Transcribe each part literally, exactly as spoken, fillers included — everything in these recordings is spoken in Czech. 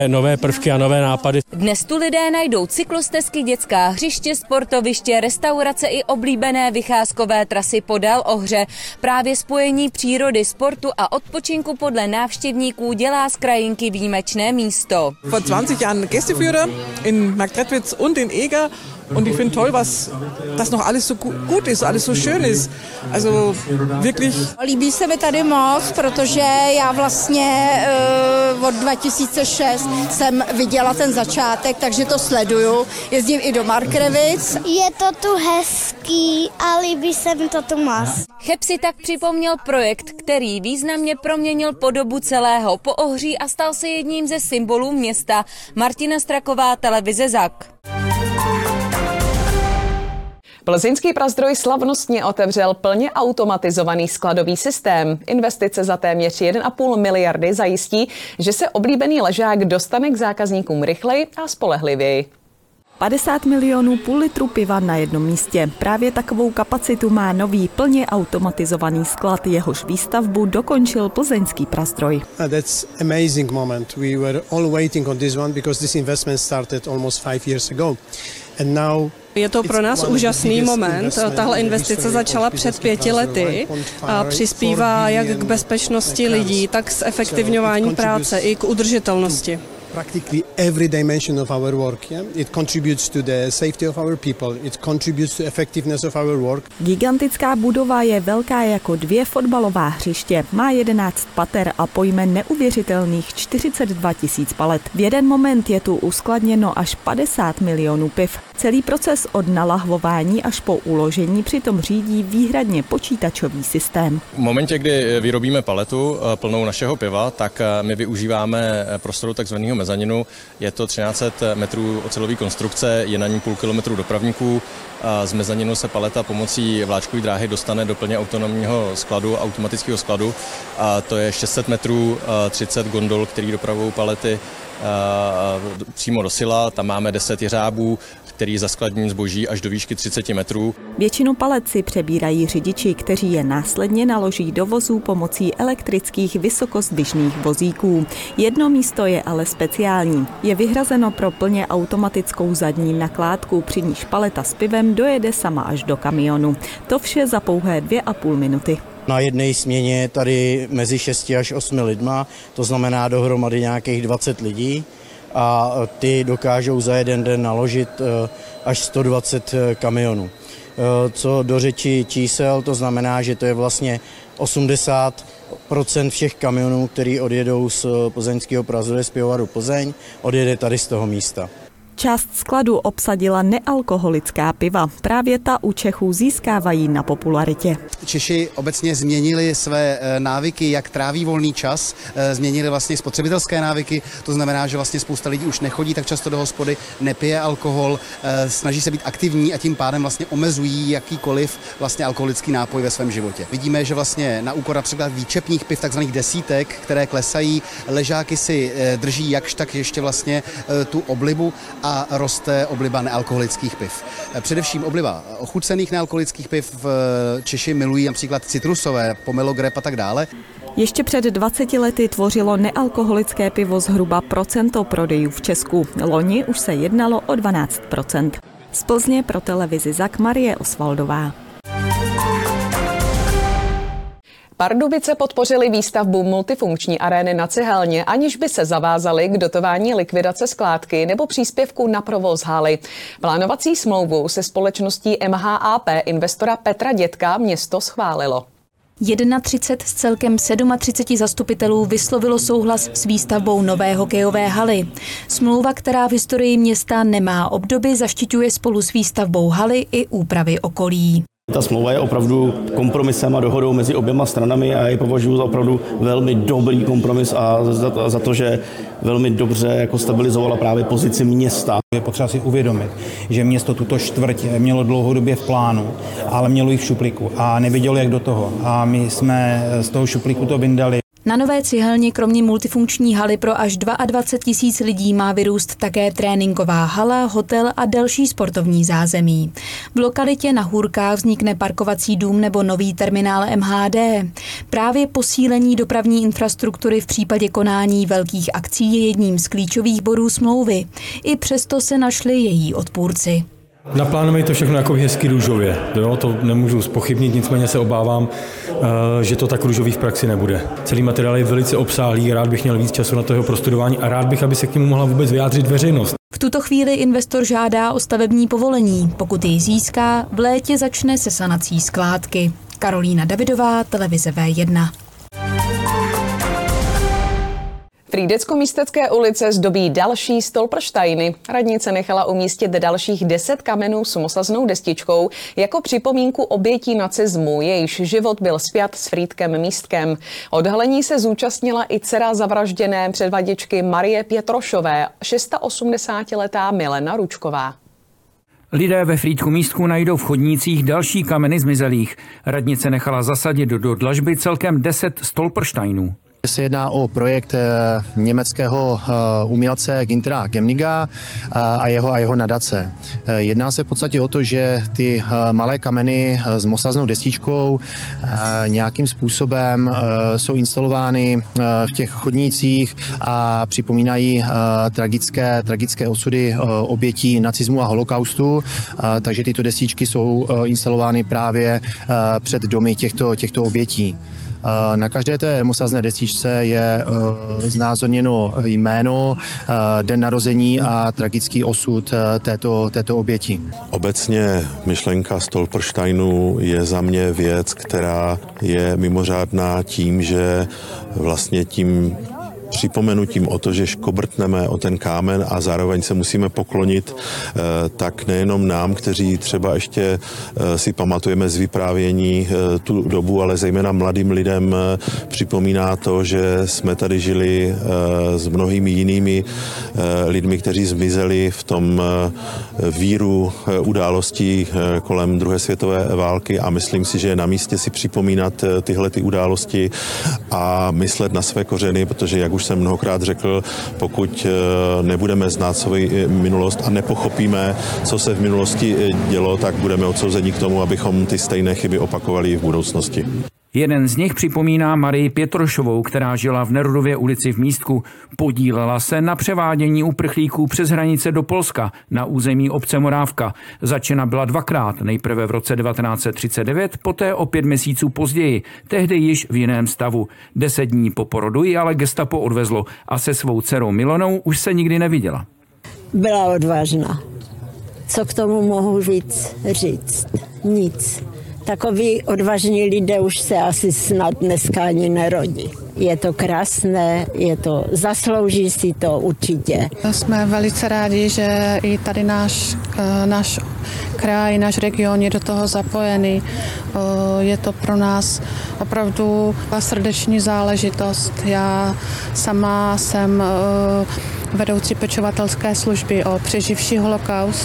Nové prvky a nové nápady. Dnes tu lidé najdou cyklostezky, dětská hřiště, sportoviště, restaurace i oblíbené vycházkové trasy podél Ohře. Právě spojení přírody, sportu a odpočinku podle návštěvníků dělá z krajinky výjimečné místo. Vor zwanzig Jahren Gästeführer in Marktredwitz und in Eger. Und ich finde toll, was das noch alles so gut ist, alles so schön ist. Also wirklich. Líbí se mi tady moc, protože já vlastně uh, od dva tisíce šest jsem viděla ten začátek, takže to sleduju. Jezdím i do Marktredwitz. Je to tu hezký a líbí se mi to tu moc. Cheb si tak připomněl projekt, který významně proměnil podobu celého Poohří a stal se jedním ze symbolů města. Martina Straková, televize Zak. Plzeňský Prazdroj slavnostně otevřel plně automatizovaný skladový systém. Investice za téměř jedna celá pět miliardy zajistí, že se oblíbený ležák dostane k zákazníkům rychleji a spolehlivěji. padesát milionů půl litru piva na jednom místě. Právě takovou kapacitu má nový plně automatizovaný sklad, jehož výstavbu dokončil Plzeňský Prazdroj. That's amazing moment. We were all waiting on this one because this investment started almost five years ago. And now je to pro nás úžasný moment. Tahle investice začala před pěti lety a přispívá jak k bezpečnosti lidí, tak k zefektivňování práce i k udržitelnosti. Practically every dimension of our work. Yeah? It contributes to the safety of our people. It contributes to effectiveness of our work. Gigantická budova je velká jako dvě fotbalová hřiště. Má jedenáct pater a pojme neuvěřitelných čtyřicet dva tisíc palet. V jeden moment je tu uskladněno až padesát milionů piv. Celý proces od nalahvování až po uložení přitom řídí výhradně počítačový systém. V momentě, kdy vyrobíme paletu plnou našeho piva, tak my využíváme prostoru takzvaného mezaninu. Je to třináct set metrů ocelové konstrukce, je na ní půl kilometru dopravníků. Z mezaninu se paleta pomocí vláčkové dráhy dostane do plně autonomního skladu, automatického skladu. A to je šest set metrů, třicet gondol, který dopravují palety přímo do sila. Tam máme deset jeřábů, který zaskladní zboží až do výšky třicet metrů. Většinu palet si přebírají řidiči, kteří je následně naloží do vozů pomocí elektrických vysokozdvižných vozíků. Jedno místo je ale speciální. Je vyhrazeno pro plně automatickou zadní nakládku, při níž paleta s pivem dojede sama až do kamionu. To vše za pouhé dvě a půl minuty. Na jedné směně tady mezi šesti až osmi lidma, to znamená dohromady nějakých dvacet lidí a ty dokážou za jeden den naložit až sto dvacet kamionů. Co do řeči čísel, to znamená, že to je vlastně osmdesát procent všech kamionů, který odjedou z plzeňského Prazdroje z pivovaru Plzeň, odjede tady z toho místa. Část skladu obsadila nealkoholická piva. Právě ta u Čechů získávají na popularitě. Češi obecně změnili své návyky, jak tráví volný čas, změnili vlastně spotřebitelské návyky, to znamená, že vlastně spousta lidí už nechodí tak často do hospody, nepije alkohol, snaží se být aktivní a tím pádem vlastně omezují jakýkoliv vlastně alkoholický nápoj ve svém životě. Vidíme, že vlastně na úkor například výčepních piv, takzvaných desítek, které klesají, ležáky si drží jakž tak ještě vlastně tu oblibu a roste obliba nealkoholických piv. Především obliba ochucených nealkoholických piv Češi milují například citrusové, pomelo, grep a tak dále. Ještě před dvaceti lety tvořilo nealkoholické pivo zhruba procento prodejů v Česku. Loni už se jednalo o dvanáct procent. Z Plzně pro televizi Zak Marie Osvaldová. Pardubice podpořili výstavbu multifunkční arény na Cihelně, aniž by se zavázali k dotování likvidace skládky nebo příspěvku na provoz haly. Plánovací smlouvu se společností M H A P investora Petra Dětka město schválilo. třicet jedna z celkem třiceti sedmi zastupitelů vyslovilo souhlas s výstavbou nové hokejové haly. Smlouva, která v historii města nemá obdoby, zaštiťuje spolu s výstavbou haly i úpravy okolí. Ta smlouva je opravdu kompromisem a dohodou mezi oběma stranami a já ji považuji za opravdu velmi dobrý kompromis a za, za to, že velmi dobře jako stabilizovala právě pozici města. Je potřeba si uvědomit, že město tuto čtvrť mělo dlouhodobě v plánu, ale mělo ji v šuplíku a nevědělo, jak do toho. A my jsme z toho šuplíku to vyndali. Na nové cihelně kromě multifunkční haly pro až dvacet dva tisíc lidí má vyrůst také tréninková hala, hotel a další sportovní zázemí. V lokalitě na Hůrkách vznikne parkovací dům nebo nový terminál M H D. Právě posílení dopravní infrastruktury v případě konání velkých akcí je jedním z klíčových bodů smlouvy. I přesto se našli její odpůrci. Naplánujeme to všechno jako hezky růžově, jo? To nemůžu zpochybnit, nicméně se obávám, že to tak růžový v praxi nebude. Celý materiál je velice obsáhlý, rád bych měl víc času na to jeho prostudování a rád bych, aby se k němu mohla vůbec vyjádřit veřejnost. V tuto chvíli investor žádá o stavební povolení. Pokud jej získá, v létě začne se sanací skládky. Karolína Davidová, televize V jedna. Frýdecko-Místecké ulice zdobí další stolpersteiny. Radnice nechala umístit dalších deset kamenů s mosaznou destičkou jako připomínku obětí nacismu, jejíž život byl spjat s Frýdkem Místkem. Odhalení se zúčastnila i dcera zavražděné předvaděčky Marie Pětrošové, osmdesátišestiletá Milena Ručková. Lidé ve Frýdku Místku najdou v chodnících další kameny zmizelých. Radnice nechala zasadit do dlažby celkem deset stolpersteinů. Se jedná o projekt německého umělce Güntera Gemniga a jeho, a jeho nadace. Jedná se v podstatě o to, že ty malé kameny s mosaznou destičkou nějakým způsobem jsou instalovány v těch chodnících a připomínají tragické, tragické osudy obětí nacismu a holokaustu. Takže tyto destičky jsou instalovány právě před domy těchto, těchto obětí. Na každé té mosazné destičce je znázorněno jméno, den narození a tragický osud této, této oběti. Obecně myšlenka stolpersteinů je za mě věc, která je mimořádná tím, že vlastně tím připomenutím o to, že škobrtneme o ten kámen a zároveň se musíme poklonit tak nejenom nám, kteří třeba ještě si pamatujeme z vyprávění tu dobu, ale zejména mladým lidem připomíná to, že jsme tady žili s mnohými jinými lidmi, kteří zmizeli v tom víru událostí kolem druhé světové války a myslím si, že je na místě si připomínat tyhle ty události a myslet na své kořeny, protože jak už jsem mnohokrát řekl, pokud nebudeme znát svou minulost a nepochopíme, co se v minulosti dělo, tak budeme odsouzeni k tomu, abychom ty stejné chyby opakovali v budoucnosti. Jeden z nich připomíná Marii Pětrošovou, která žila v Nerudově ulici v Místku. Podílela se na převádění uprchlíků přes hranice do Polska na území obce Morávka. Začena byla dvakrát, nejprve v roce devatenáct set třicet devět, poté o pět měsíců později, tehdy již v jiném stavu. Deset dní po porodu ji ale gestapo odvezlo a se svou dcerou Milonou už se nikdy neviděla. Byla odvážná. Co k tomu mohu víc říct? Nic. Takoví odvážní lidé už se asi snad dneska ani nerodí. Je to krásné, je to, zaslouží si to určitě. Jsme velice rádi, že i tady náš, náš kraj, náš region je do toho zapojený. Je to pro nás opravdu srdeční záležitost. Já sama jsem vedoucí pečovatelské služby o přeživší holokaust.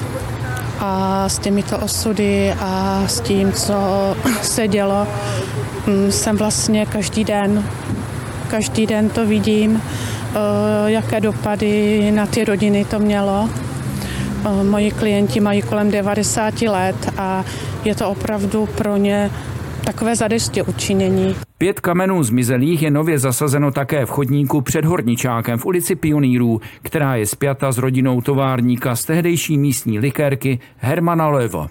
A s těmito osudy a s tím, co se dělo, jsem vlastně každý den, každý den to vidím, jaké dopady na ty rodiny to mělo. Moji klienti mají kolem devadesát let a je to opravdu pro ně takové zadostiučinění. Pět kamenů zmizelých je nově zasazeno také v chodníku před Horničákem v ulici Pionýrů, která je spjata s rodinou továrníka z tehdejší místní likérky Hermana Löwa.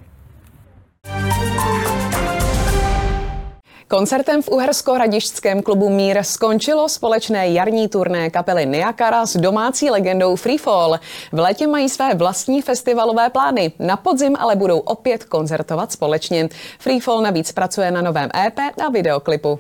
Koncertem v uhersko-hradišťském klubu Mír skončilo společné jarní turné kapely Niakara s domácí legendou Freefall. V létě mají své vlastní festivalové plány, na podzim ale budou opět koncertovat společně. Freefall navíc pracuje na novém E P a videoklipu.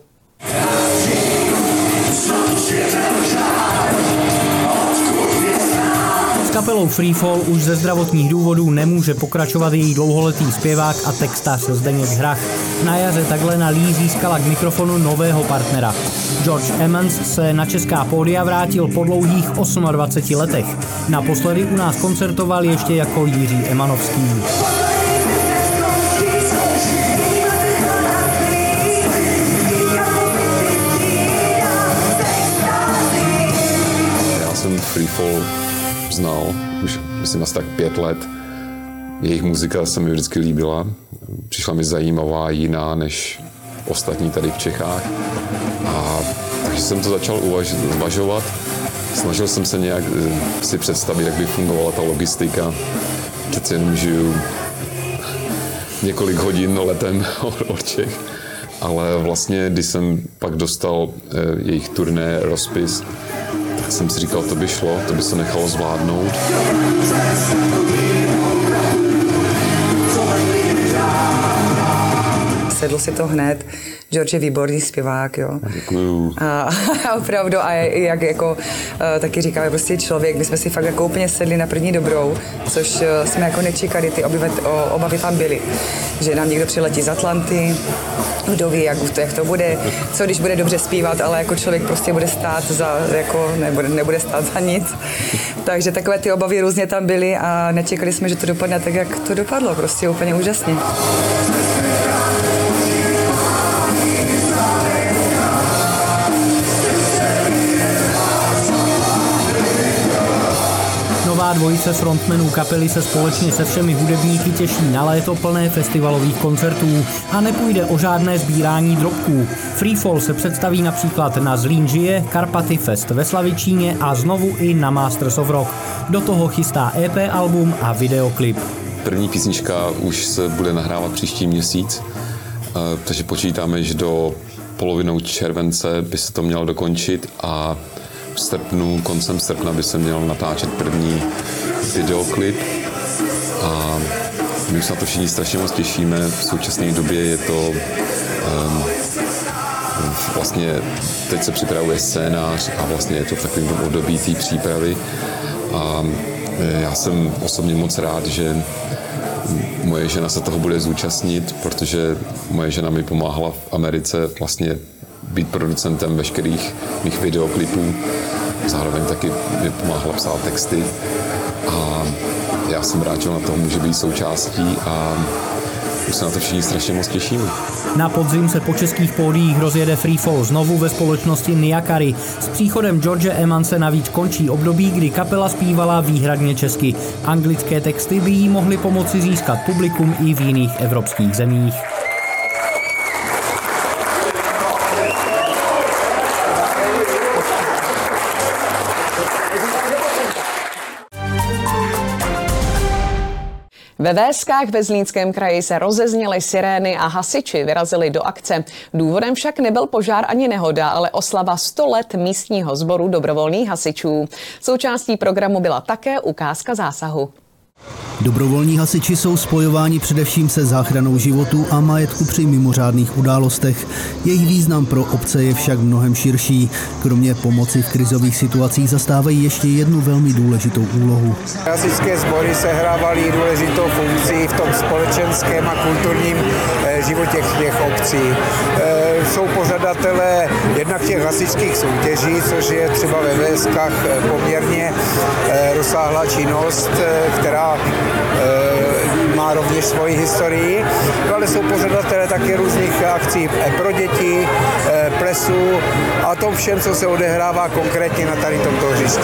S kapelou Freefall už ze zdravotních důvodů nemůže pokračovat její dlouholetý zpěvák a textař Zdeněk Hrach. Na jaře takhle na Lee získala k mikrofonu nového partnera. George Emmons se na česká pódia vrátil po dlouhých dvaceti osmi letech. Naposledy u nás koncertoval ještě jako Jiří Emanovský. Freefall znal už, myslím, asi tak pět let. Jejich muzika se mi vždycky líbila. Přišla mi zajímavá, jiná než ostatní tady v Čechách. A takže jsem to začal uvaž, uvažovat. Snažil jsem se nějak si představit, jak by fungovala ta logistika. Přece jenom žiju několik hodin letem od Čech. Ale vlastně, když jsem pak dostal jejich turné rozpis, tak jsem si říkal, to by šlo, to by se nechalo zvládnout. Sedl si to hned. George je výborný zpěvák, jo. Děkuju. A, a opravdu, a jak jako taky říkáme, prostě člověk, my jsme si fakt jako úplně sedli na první dobrou, což jsme jako nečekali, ty obavy, obavy tam byly. Že nám někdo přiletí z Atlanty, kdo ví, jak to, jak to bude, co když bude dobře zpívat, ale jako člověk prostě bude stát za, jako nebude, nebude stát za nic. Takže takové ty obavy různě tam byly a nečekali jsme, že to dopadne tak, jak to dopadlo, prostě úplně úžasně. Nová dvojice frontmenů kapely se společně se všemi hudebníky těší na léto plné festivalových koncertů a nepůjde o žádné sbírání drobků. Freefall se představí například na Zlín žije, Karpaty Fest ve Slavičíně a znovu i na Masters of Rock. Do toho chystá E P album a videoklip. První písnička už se bude nahrávat příští měsíc, takže počítáme, že do polovinou července by se to mělo dokončit a v srpnu, koncem srpna by se měl natáčet první videoklip a my už na to všichni strašně moc těšíme. V současné době je to um, vlastně, teď se připravuje scénář a vlastně je to v takovém období té přípravy a já jsem osobně moc rád, že moje žena se toho bude zúčastnit, protože moje žena mi pomáhala v Americe vlastně být producentem veškerých mých videoklipů. Zároveň taky mi pomáhala psát texty a já jsem rád, že na toho může být součástí a už se na to všichni strašně moc těšíme. Na podzim se po českých pódiích rozjede Freefall znovu ve společnosti Niakary. S příchodem George Emanse navíc končí období, kdy kapela zpívala výhradně česky. Anglické texty by jí mohly pomoci získat publikum i v jiných evropských zemích. Ve Véskách ve Zlínském kraji se rozezněly sirény a hasiči vyrazili do akce. Důvodem však nebyl požár ani nehoda, ale oslava sto let místního sboru dobrovolných hasičů. Součástí programu byla také ukázka zásahu. Dobrovolní hasiči jsou spojováni především se záchranou životů a majetku při mimořádných událostech. Jejich význam pro obce je však mnohem širší. Kromě pomoci v krizových situacích zastávají ještě jednu velmi důležitou úlohu. Hasičské sbory sehrávaly důležitou funkci v tom společenském a kulturním životě těch obcí. Jsou pořadatelé jednak těch hasičských soutěží, což je třeba ve Véskách poměrně rozsáhlá činnost, která má rovněž svoji historii, ale jsou pořadatelé také různých akcí pro děti, plesů a to všem, co se odehrává konkrétně na tady tomto hřišti.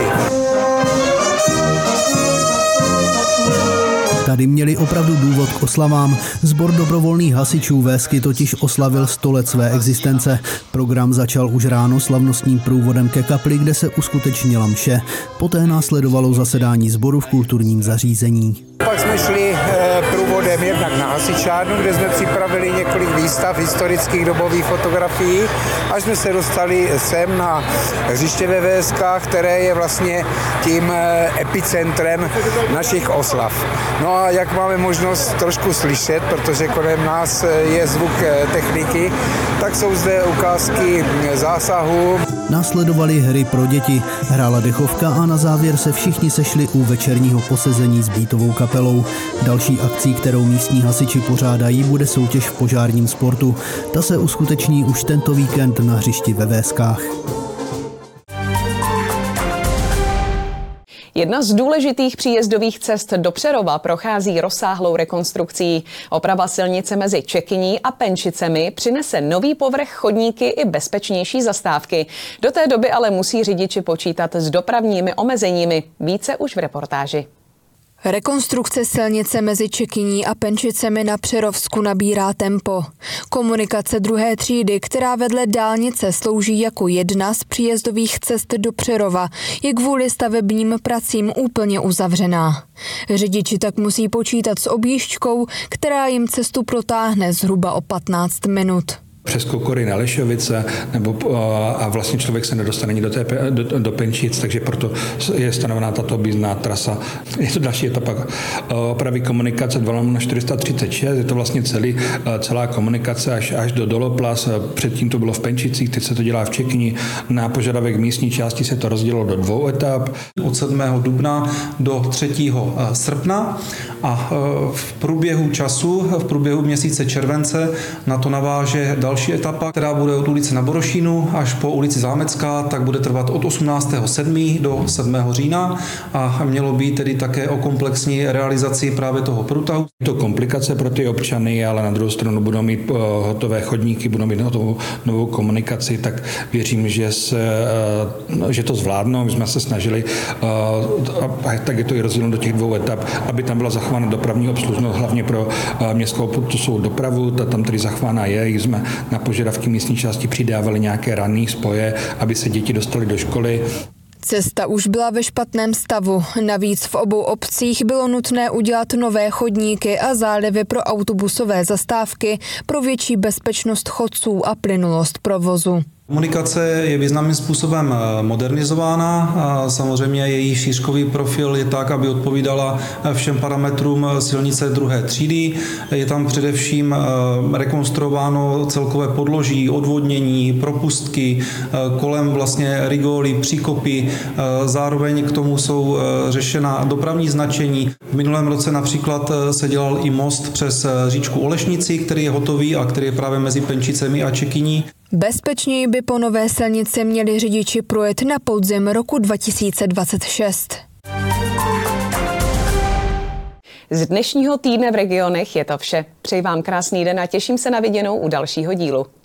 Tady měli opravdu důvod k oslavám. Sbor dobrovolných hasičů Vésky totiž oslavil sto let své existence. Program začal už ráno slavnostním průvodem ke kapli, kde se uskutečnila mše. Poté následovalo zasedání sboru v kulturním zařízení. Pak jsme šli průvodem jednak na hasičárnu, kde jsme připravili několik výstav historických dobových fotografií, až jsme se dostali sem na hřiště ve Véskách, které je vlastně tím epicentrem našich oslav. No a jak máme možnost trošku slyšet, protože kolem nás je zvuk techniky, tak jsou zde ukázky zásahu. Následovaly hry pro děti, hrála dechovka a na závěr se všichni sešli u večerního posezení s Beatovou kapelou. Další akcí, kterou místní hasiči pořádají, bude soutěž v požárním sportu. Ta se uskuteční už tento víkend na hřišti ve Véskách. Jedna z důležitých příjezdových cest do Přerova prochází rozsáhlou rekonstrukcí. Oprava silnice mezi Čekyní a Penčicemi přinese nový povrch, chodníky i bezpečnější zastávky. Do té doby ale musí řidiči počítat s dopravními omezeními. Více už v reportáži. Rekonstrukce silnice mezi Čekyní a Penčicemi na Přerovsku nabírá tempo. Komunikace druhé třídy, která vedle dálnice slouží jako jedna z příjezdových cest do Přerova, je kvůli stavebním pracím úplně uzavřená. Řidiči tak musí počítat s objížďkou, která jim cestu protáhne zhruba o patnáct minut. Přes Kokory na Lešovice, nebo, a vlastně člověk se nedostane ani do, té, do, do Penčic, takže proto je stanovená tato objízdná trasa. Je to další etapa opravy komunikace dva lomeno čtyři sta třicet šest, je to vlastně celý, celá komunikace až, až do Doloplas, předtím to bylo v Penčicích, teď se to dělá v Čekyni, na požadavek místní části se to rozdělilo do dvou etap. Od sedmého dubna do třetího srpna a v průběhu času, v průběhu měsíce července na to naváže další Další etapa, která bude od ulice na Borošínu až po ulici Zámecká, tak bude trvat od osmnáctého sedmého do sedmého října a mělo být tedy také o komplexní realizaci právě toho průtahu. To komplikace pro ty občany, ale na druhou stranu budou mít hotové chodníky, budou mít hotovou novou komunikaci, tak věřím, že, se, že to zvládnou. My jsme se snažili, a tak je to i rozděleno do těch dvou etap, aby tam byla zachována dopravní obslužnost, hlavně pro městskou autobusovou dopravu, ta tam tedy zachována je, jsme na požadavky místní části přidávali nějaké ranní spoje, aby se děti dostaly do školy. Cesta už byla ve špatném stavu. Navíc v obou obcích bylo nutné udělat nové chodníky a zálivy pro autobusové zastávky pro větší bezpečnost chodců a plynulost provozu. Komunikace je významným způsobem modernizována a samozřejmě její šířkový profil je tak, aby odpovídala všem parametrům silnice druhé třídy. Je tam především rekonstruováno celkové podloží, odvodnění, propustky, kolem vlastně rigoly, příkopy. Zároveň k tomu jsou řešena dopravní značení. V minulém roce například se dělal i most přes říčku Olešnici, který je hotový a který je právě mezi Penčicemi a Čekyní. Bezpečněji by po nové silnici měli řidiči projet na podzim roku dva tisíce dvacet šest. Z dnešního týdne v regionech je to vše. Přeji vám krásný den a těším se na viděnou u dalšího dílu.